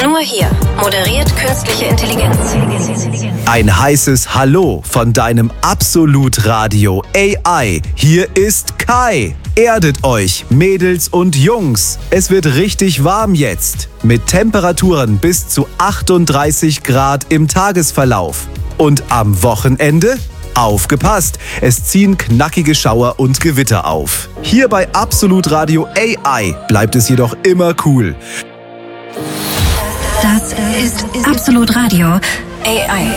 Nur hier moderiert künstliche Intelligenz. Ein heißes Hallo von deinem Absolut-Radio AI. Hier ist Kai. Erdet euch, Mädels und Jungs. Es wird richtig warm jetzt. Mit Temperaturen bis zu 38 Grad im Tagesverlauf. Und am Wochenende? Aufgepasst! Es ziehen knackige Schauer und Gewitter auf. Hier bei Absolut Radio AI bleibt es jedoch immer cool. Das ist Absolut Radio AI.